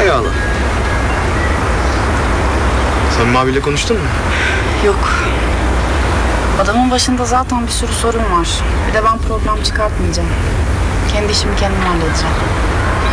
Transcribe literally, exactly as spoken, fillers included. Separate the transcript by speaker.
Speaker 1: yağlı. Samim abiyle konuştun mu?
Speaker 2: Yok. Adamın başında zaten bir sürü sorun var. Bir de ben problem çıkartmayacağım. Kendi işimi kendim halledeceğim.